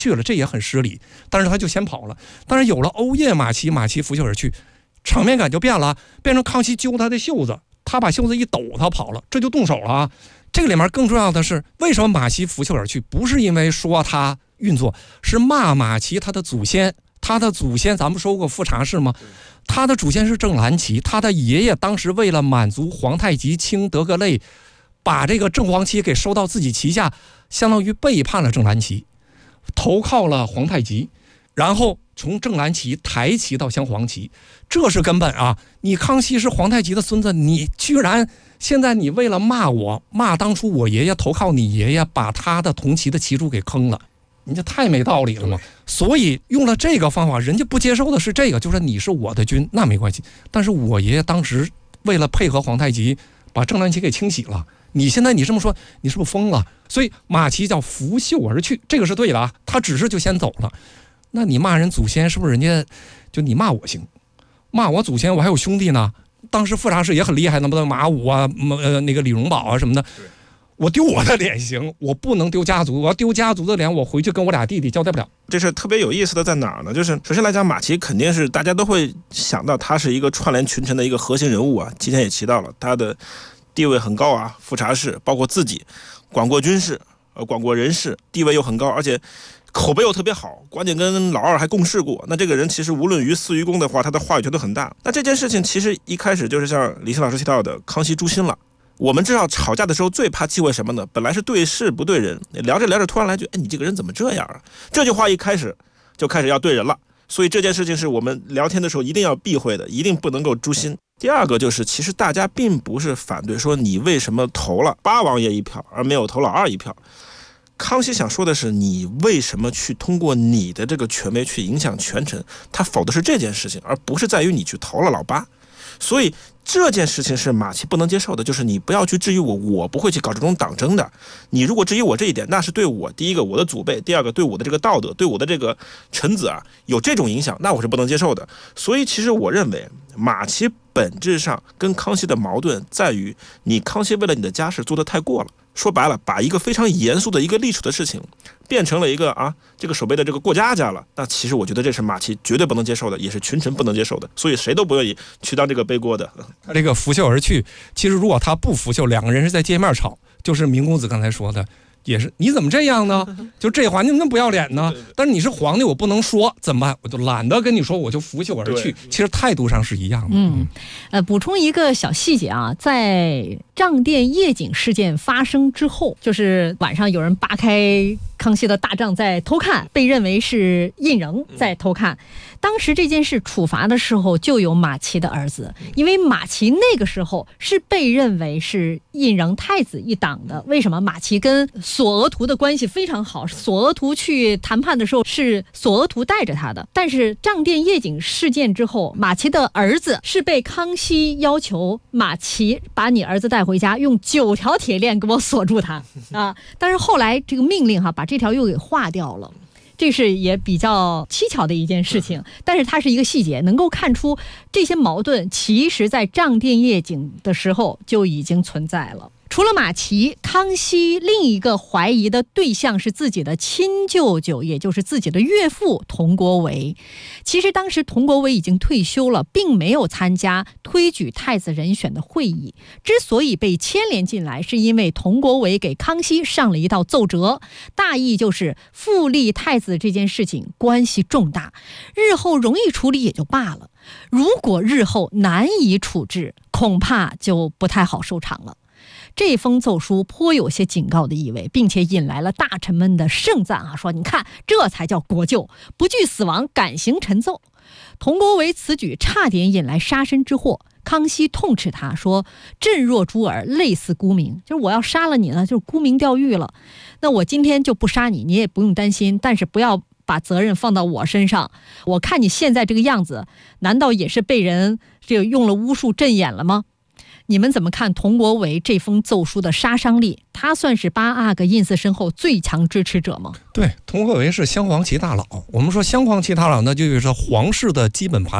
去了，这也很失礼。但是他就先跑了。但是有了欧夜马齐，马齐拂袖而去，场面感就变了，变成康熙揪他的袖子，他把袖子一抖，他跑了，这就动手了啊。这个里面更重要的是，为什么马齐拂袖而去？不是因为说他运作，是骂马齐他的祖先。他的祖先咱们说过富察氏吗？他的祖先是郑兰齐，他的爷爷当时为了满足皇太极亲德格类，把这个正黄旗给收到自己旗下，相当于背叛了郑兰齐，投靠了皇太极，然后从正蓝旗抬旗到镶黄旗，这是根本啊！你康熙是皇太极的孙子，你居然现在你为了骂我，骂当初我爷爷投靠你爷爷，把他的铜旗的旗主给坑了，你这太没道理了嘛！所以用了这个方法，人家不接受的是这个，就是你是我的君，那没关系。但是我爷爷当时为了配合皇太极，把正蓝旗给清洗了。你现在你这么说，你是不是疯了？所以马齐叫拂袖而去，这个是对的啊，他只是就先走了。那你骂人祖先，是不是人家就你骂我行，骂我祖先，我还有兄弟呢。当时富察氏也很厉害，那么马武啊，那个李荣保啊什么的，我丢我的脸行，我不能丢家族，我要丢家族的脸，我回去跟我俩弟弟交代不了。 这是特别有意思的在哪儿呢？就是首先来讲，马齐肯定是大家都会想到他是一个串联群臣的一个核心人物啊。今天也提到了他的地位很高啊，富察氏包括自己管过军事，管过人事，地位又很高，而且口碑又特别好，关键跟老二还共事过。那这个人其实无论于私于公的话，他的话语权都很大。那这件事情其实一开始就是像李欣老师提到的，康熙诛心了。我们知道吵架的时候最怕忌讳什么呢？本来是对事不对人，聊着聊着突然来句，哎，你这个人怎么这样啊？这句话一开始就开始要对人了。所以这件事情是我们聊天的时候一定要避讳的，一定不能够诛心。第二个就是，其实大家并不是反对说你为什么投了八王爷一票，而没有投老二一票。康熙想说的是，你为什么去通过你的这个权威去影响权臣？他否的是这件事情，而不是在于你去投了老八。所以这件事情是马齐不能接受的，就是你不要去质疑我，我不会去搞这种党争的。你如果质疑我这一点，那是对我第一个我的祖辈，第二个对我的这个道德，对我的这个臣子啊有这种影响，那我是不能接受的。所以其实我认为马齐本质上跟康熙的矛盾在于，你康熙为了你的家事做得太过了。说白了，把一个非常严肃的一个历史的事情变成了一个这个守备的这个过家了，那其实我觉得这是马齐绝对不能接受的，也是群臣不能接受的，所以谁都不愿意去当这个背锅的。 他这个拂袖而去，其实如果他不拂袖，两个人是在街面吵，就是明公子刚才说的，也是你怎么这样呢？就这话你怎么不要脸呢？但是你是皇帝，我不能说，怎么办？我就懒得跟你说，我就拂袖而去。其实态度上是一样的。 补充一个小细节啊，在账殿夜景事件发生之后，就是晚上有人扒开康熙的大帐在偷看，被认为是胤禛在偷看。当时这件事处罚的时候就有马齐的儿子，因为马齐那个时候是被认为是胤禛太子一党的。为什么？马齐跟索额图的关系非常好，索额图去谈判的时候是索额图带着他的。但是账殿夜景事件之后，马齐的儿子是被康熙要求马齐把你儿子带回家，用9条铁链给我锁住他啊！但是后来这个命令把这条又给划掉了。这是也比较蹊跷的一件事情，但是它是一个细节，能够看出这些矛盾其实在账殿夜景的时候就已经存在了。除了马齐，康熙另一个怀疑的对象是自己的亲舅舅，也就是自己的岳父佟国维。其实当时佟国维已经退休了，并没有参加推举太子人选的会议。之所以被牵连进来，是因为佟国维给康熙上了一道奏折，大意就是复立太子这件事情关系重大，日后容易处理也就罢了，如果日后难以处置，恐怕就不太好收场了。这封奏书颇有些警告的意味，并且引来了大臣们的盛赞说你看这才叫国舅，不惧死亡，敢行臣奏。佟国维此举差点引来杀身之祸，康熙痛斥他说，朕若诛尔，类似沽名，就是我要杀了你呢，就是沽名钓誉了。那我今天就不杀你，你也不用担心，但是不要把责任放到我身上。我看你现在这个样子，难道也是被人用了巫术镇眼了吗？你们怎么看佟国维这封奏书的杀伤力？他算是8阿哥胤祀身后最强支持者吗？ 对，佟国维是镶黄旗大佬。我们说镶黄旗大佬呢，就是皇室的基本盘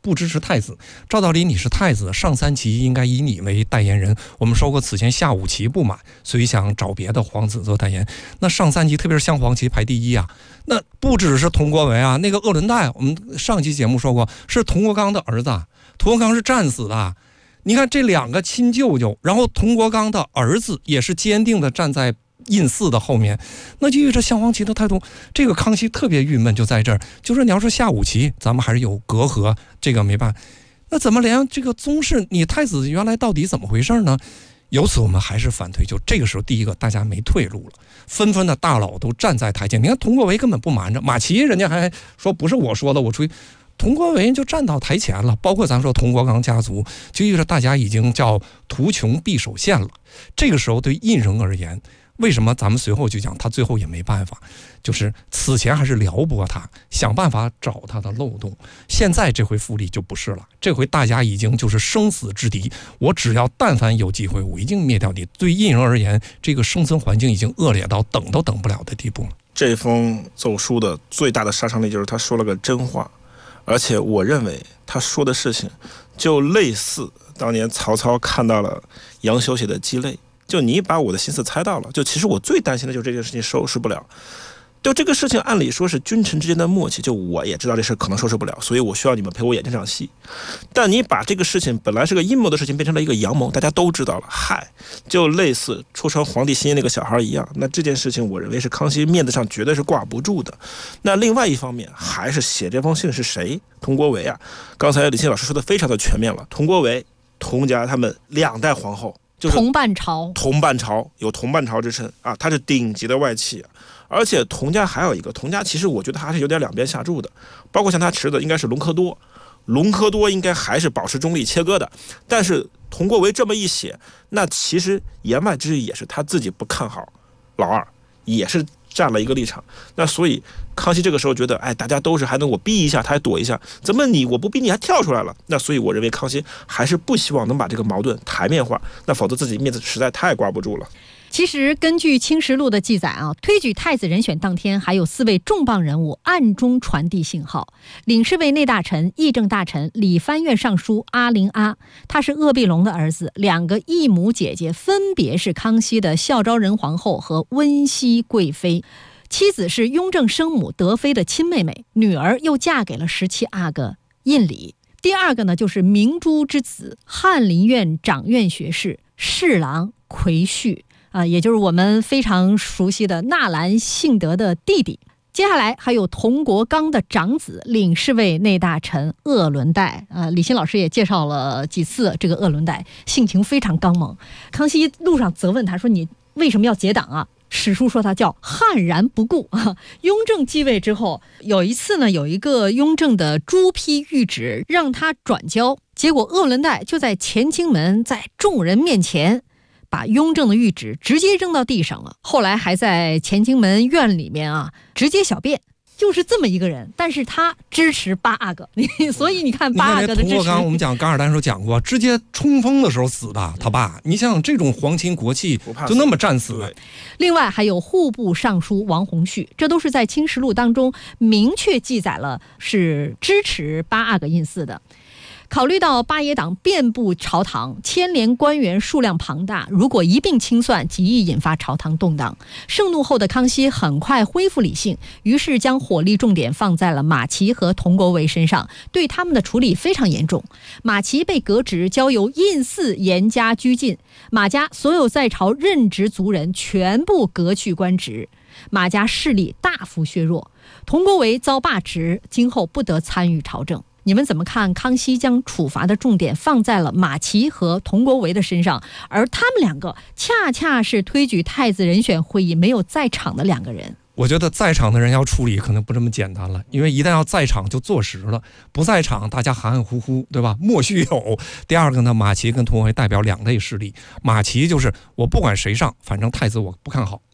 不支持太子。照道理你是太子，上三旗应该以你为代言人。我们说过，此前下五旗不满，所以想找别的皇子做代言。那上三旗，特别是镶黄旗排第一啊。那不只是佟国维啊，那个鄂伦岱，我们上期节目说过，是佟国刚的儿子，佟国刚是战死的。你看这两个亲舅舅，然后佟国刚的儿子也是坚定的站在胤祀的后面，那就这镶黄旗的态度，这个康熙特别郁闷就在这儿，就是你要说下五旗，咱们还是有隔阂，这个没办法。那怎么连这个宗室，你太子原来到底怎么回事呢？由此我们还是反对，就这个时候，第一个大家没退路了，纷纷的大佬都站在台前。你看佟国维根本不瞒着，马齐人家还说不是我说的，我出去。佟国维就站到台前了，包括咱说佟国刚家族，就意味着大家已经叫图穷匕首现了。这个时候对胤禛而言，为什么咱们随后就讲他最后也没办法，就是此前还是撩拨他，想办法找他的漏洞。现在这回复力就不是了，这回大家已经就是生死之敌，我只要但凡有机会，我一定灭掉你。对胤禛而言，这个生存环境已经恶劣到等都等不了的地步了。 这封奏书的最大的杀伤力就是他说了个真话，而且我认为他说的事情就类似当年曹操看到了杨修写的鸡肋，就你把我的心思猜到了，就其实我最担心的就是这件事情收拾不了。就这个事情按理说是君臣之间的默契，就我也知道这事可能收拾不了，所以我需要你们陪我演这场戏。但你把这个事情本来是个阴谋的事情变成了一个阳谋，大家都知道了，嗨，就类似出成皇帝心意那个小孩一样。那这件事情我认为是康熙面子上绝对是挂不住的。那另外一方面还是写这封信是谁？佟国维啊，刚才李欣老师说的非常的全面了。佟国维、佟家他们2代皇后，就是同伴朝， 有同伴朝之称啊，他是顶级的外戚啊。而且佟家还有一个，佟家其实我觉得还是有点两边下注的，包括像他持的应该是隆科多，隆科多应该还是保持中立切割的，但是佟国维这么一写，那其实言外之意也是他自己不看好老二，也是站了一个立场。那所以康熙这个时候觉得，哎，大家都是还能我逼一下，他还躲一下，怎么我不逼你还跳出来了？那所以我认为康熙还是不希望能把这个矛盾台面化，那否则自己面子实在太挂不住了。 其实根据《清实录》的记载啊，推举太子人选当天，还有4位重磅人物暗中传递信号。领侍卫内大臣、议政大臣理藩院尚书阿陵阿，他是鄂必龙的儿子，2个异母姐姐分别是康熙的孝昭仁皇后和温熹贵妃，妻子是雍正生母德妃的亲妹妹，女儿又嫁给了17阿哥胤礼。第2个呢，就是明珠之子翰林院掌院学士侍郎魁绪。也就是我们非常熟悉的纳兰性德的弟弟。接下来还有佟国刚的长子领侍卫内大臣鄂伦岱。李欣老师也介绍了几次这个鄂伦岱，性情非常刚猛。康熙路上责问他说：“你为什么要结党啊？”史书说他叫悍然不顾。雍正继位之后，有一次呢，有一个雍正的朱批谕旨让他转交，结果鄂伦岱就在乾清门在众人面前把雍正的谕旨直接扔到地上了，后来还在乾清门院里面直接小便，就是这么一个人。但是他支持8阿哥，所以你看8阿哥的支持。 佟国刚我们讲噶尔丹时候讲过，直接冲锋的时候死的他爸。你想想这种皇亲国戚就那么战死。 另外还有户部尚书王弘绪，这都是在《清实录》当中明确记载了是支持8阿哥胤祀的。考虑到八爷党遍布朝堂，牵连官员数量庞大，如果一并清算，极易引发朝堂动荡。盛怒后的康熙很快恢复理性，于是将火力重点放在了马齐和佟国维身上，对他们的处理非常严重。马齐被革职，交由胤祀严加拘禁，马家所有在朝任职族人全部革去官职，马家势力大幅削弱。佟国维遭罢职，今后不得参与朝政。你们怎么看康熙将处罚的重点放在了马齐和佟国维的身上，而他们2个恰恰是推举太子人选会议没有在场的2个人？ 我觉得在场的人要处理可能不这么简单了，因为一旦要在场就坐实了，不在场大家含含糊糊，对吧？莫须有。第2个呢，马齐跟佟国维代表2类势力，马齐就是我不管谁上，反正太子我不看好，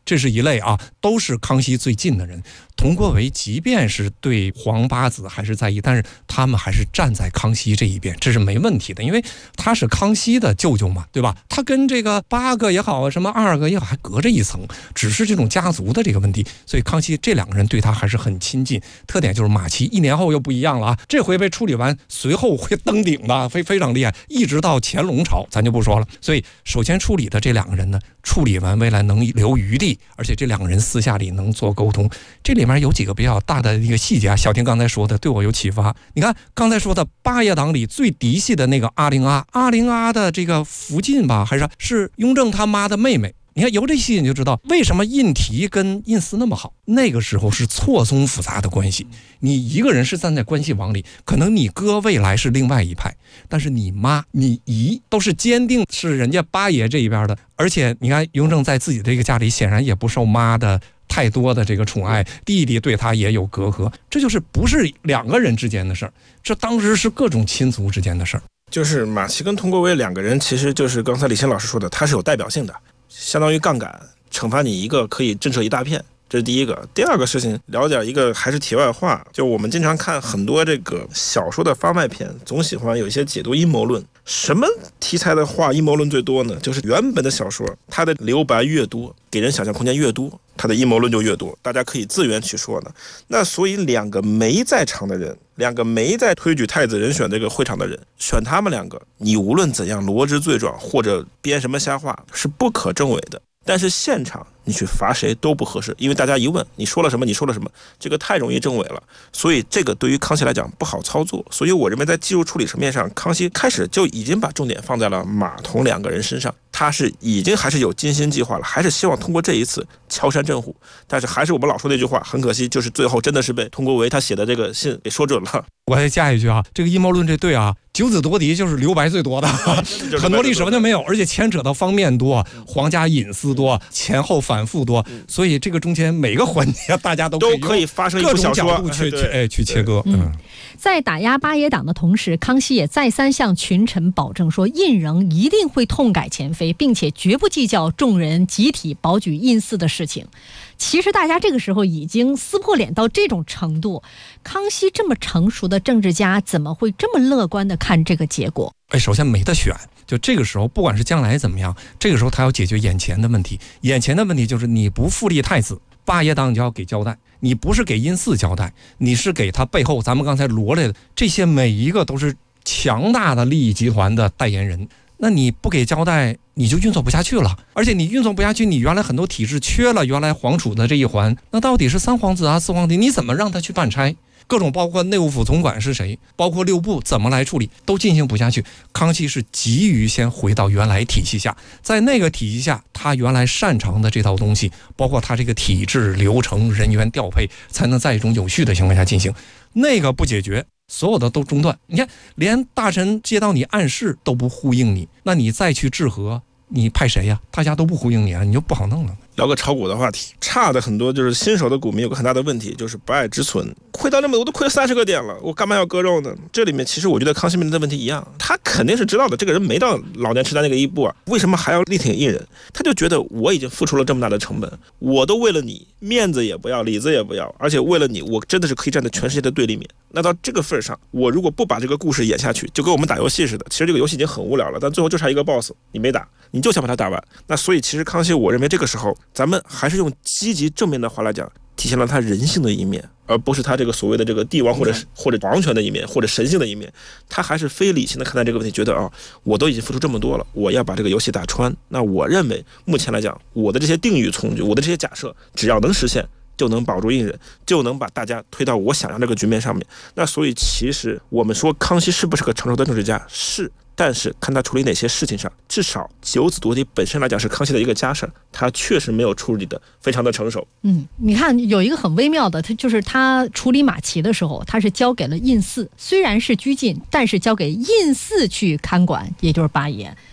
这是一类啊，都是康熙最近的人。佟国维即便是对皇八子还是在意，但是他们还是站在康熙这一边，这是没问题的，因为他是康熙的舅舅嘛，对吧？他跟这个八个也好，什么二个也好，还隔着一层，只是这种家族的这个问题，所以康熙这两个人对他还是很亲近。特点就是马齐1年后又不一样了啊，这回被处理完，随后会登顶的，非常厉害，一直到乾隆朝咱就不说了。所以首先处理的这两个人呢，处理完未来能留余地，而且这两个人私下里能做沟通。这里面有几个比较大的一个细节啊，小婷刚才说的对我有启发。你看刚才说的八爷党里最嫡系的那个阿玲阿的这个福晋吧，还是雍正他妈的妹妹。你看由这细节你就知道为什么胤禔跟胤祀那么好。那个时候是错综复杂的关系，你一个人是站在关系网里，可能你哥未来是另外一派，但是你妈你姨都是坚定是人家八爷这一边的。而且你看雍正在自己这个家里显然也不受妈的太多的这个宠爱，弟弟对他也有隔阂，这就是不是两个人之间的事儿，这当时是各种亲族之间的事儿。 就是马齐跟佟国维两个人，其实就是刚才李欣老师说的，他是有代表性的，相当于杠杆，惩罚你一个可以震慑一大片，这是第一个。第二个事情聊点一个还是题外话，就我们经常看很多这个小说的番外篇，总喜欢有一些解读阴谋论。什么题材的话阴谋论最多呢？就是原本的小说它的留白越多，给人想象空间越多，它的阴谋论就越多，大家可以自圆其说呢。那所以两个没在场的人，两个没在推举太子人选这个会场的人，选他们两个，你无论怎样罗织罪状或者编什么瞎话是不可证伪的。但是现场你去罚谁都不合适，因为大家一问你说了什么，你说了什么，这个太容易证伪了。所以这个对于康熙来讲不好操作。所以我认为在技术处理层面上，康熙开始就已经把重点放在了马童两个人身上，他是已经还是有精心计划了，还是希望通过这一次敲山震虎。但是还是我们老说那句话，很可惜，就是最后真的是被佟国维他写的这个信给说准了。 我再加一句啊，这个阴谋论这对啊，九子夺嫡就是留白最多的，很多历史完全没有，而且牵扯到方面多，皇家隐私多，前后反复多，所以这个中间每个环节大家都可以发生一部小说， 各种角度去切割。 在打压八爷党的同时，康熙也再三向群臣保证说，胤禛一定会痛改前非，并且绝不计较众人集体保举胤祀的事情。其实大家这个时候已经撕破脸到这种程度，康熙这么成熟的政治家怎么会这么乐观的看这个结果？ 首先没得选，就这个时候不管是将来怎么样，这个时候他要解决眼前的问题。眼前的问题就是你不复立太子，八爷党你就要给交代，你不是给胤祀交代，你是给他背后咱们刚才罗列的这些每一个都是强大的利益集团的代言人。那你不给交代，你就运作不下去了。而且你运作不下去，你原来很多体制缺了原来皇储的这一环，那到底是三皇子啊四皇子，你怎么让他去办差？各种包括内务府总管是谁，包括六部怎么来处理，都进行不下去。康熙是急于先回到原来体系下，在那个体系下他原来擅长的这套东西，包括他这个体制流程人员调配，才能在一种有序的情况下进行。那个不解决，所有的都中断。你看连大臣接到你暗示都不呼应你，那你再去治和，你派谁呀？大家都不呼应你啊，你就不好弄了。 聊个炒股的话题，差的很多，就是新手的股民有个很大的问题，就是不爱止损。亏到那么多，我都亏了30个点了，我干嘛要割肉呢？这里面其实我觉得康熙面临的问题一样，他肯定是知道的，这个人没到老年痴呆那个一步啊，为什么还要力挺胤人？他就觉得我已经付出了这么大的成本，我都为了你面子也不要，里子也不要，而且为了你，我真的是可以站在全世界的对立面。那到这个份上，我如果不把这个故事演下去，就跟我们打游戏似的，其实这个游戏已经很无聊了，但最后就差一个 boss， 你没打，你就想把它打完。那所以其实康熙，我认为这个时候咱们还是用积极正面的话来讲，体现了他人性的一面，而不是他这个所谓的这个帝王或者皇权的一面，或者神性的一面。他还是非理性的看待这个问题，觉得我都已经付出这么多了，我要把这个游戏打穿。那我认为目前来讲，我的这些定语从句，我的这些假设，只要能实现，就能保住胤人，就能把大家推到我想要这个局面上面。那所以其实我们说康熙是不是个成熟的政治家，是，但是看他处理哪些事情上，至少九子夺嫡本身来讲是康熙的一个家事，他确实没有处理的非常的成熟。 你看有一个很微妙的，他就是他处理马齐的时候，他是交给了胤祀，虽然是拘禁，但是交给胤祀去看管，也就是八爷。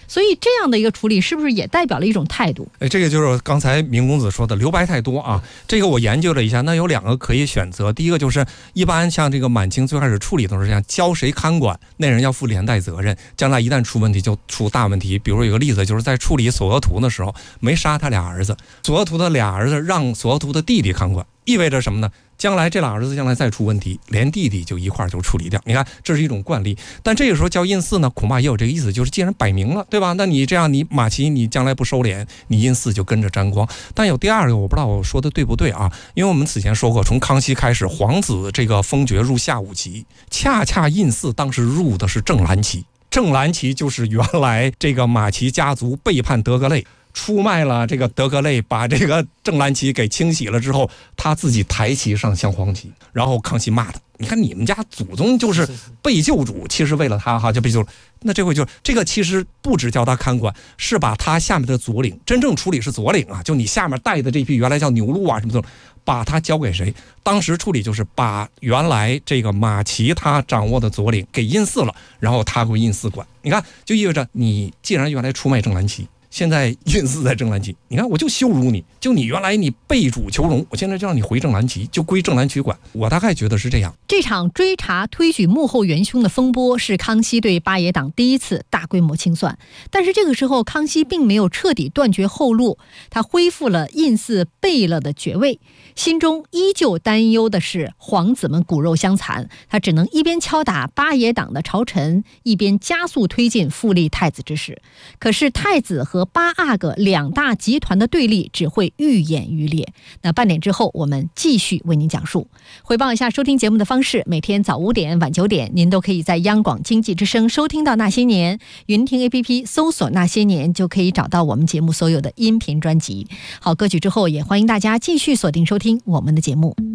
所以这样的一个处理是不是也代表了一种态度？ 这个就是刚才明公子说的留白太多啊。这个我研究了一下，那有2个可以选择。第一个就是一般像这个满清最开始处理都是这样，交谁看管，那人要负连带责任，将来一旦出问题就出大问题。比如有个例子，就是在处理索额图的时候没杀他俩儿子，索额图的俩儿子让索额图的弟弟看管，意味着什么呢？将来这俩儿子将来再出问题，连弟弟就一块就处理掉。你看，这是一种惯例。但这个时候叫印寺呢，恐怕也有这个意思，就是既然摆明了，对吧？那你这样，你马齐你将来不收敛，你印寺就跟着沾光。但有第2个，我不知道我说的对不对啊？因为我们此前说过，从康熙开始，皇子这个封爵入下五旗，恰恰印寺当时入的是正蓝旗。正蓝旗就是原来这个马齐家族背叛德格类，出卖了这个德格类，把这个正蓝旗给清洗了之后，他自己抬旗上镶黄旗，然后康熙骂他，你看你们家祖宗就是背救主，其实为了他哈就背救。那这回就这个其实不只叫他看管，是把他下面的左领，真正处理是左领啊，就你下面带的这批原来叫牛录啊什么的，把他交给谁？当时处理就是把原来这个马齐他掌握的左领给印寺了，然后他归印寺管。你看，就意味着你既然原来出卖正蓝旗，现在印寺在正蓝旗，你看我就羞辱你，就你原来你背主求荣，我现在就让你回正蓝旗，就归正蓝旗管。我大概觉得是这样。 这场追查推举幕后元凶的风波是康熙对八爷党第一次大规模清算，但是这个时候康熙并没有彻底断绝后路，他恢复了印寺背了的爵位，心中依旧担忧的是皇子们骨肉相残，他只能一边敲打八爷党的朝臣，一边加速推进复立太子之事。可是太子和八阿哥2大集团的对立只会愈演愈烈。那半点之后我们继续为您讲述。回报一下收听节目的方式，每天早5点晚9点您都可以在央广经济之声收听到那些年，云听 APP 搜索那些年就可以找到我们节目所有的音频专辑。好，歌曲之后也欢迎大家继续锁定收听我们的节目。